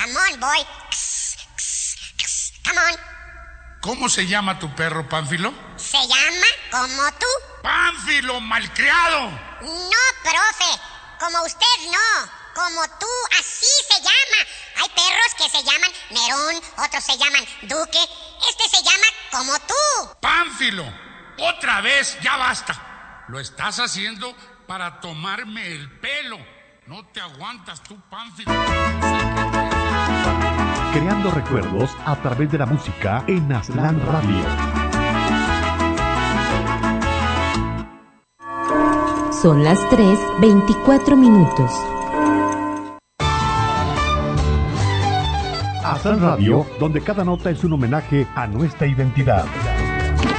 Come on, boy. Come on. ¿Cómo se llama tu perro, Pánfilo? Se llama como tú. ¡Pánfilo, malcriado! No, profe. Como usted no. Como tú, así se llama. Hay perros que se llaman Nerón, otros se llaman Duque. Este se llama como tú. ¡Pánfilo! ¡Otra vez! ¡Ya basta! Lo estás haciendo para tomarme el pelo. No te aguantas tú, Pánfilo. Creando recuerdos a través de la música en Aslan Radio. Son las 3:24. Aslan Radio, donde cada nota es un homenaje a nuestra identidad.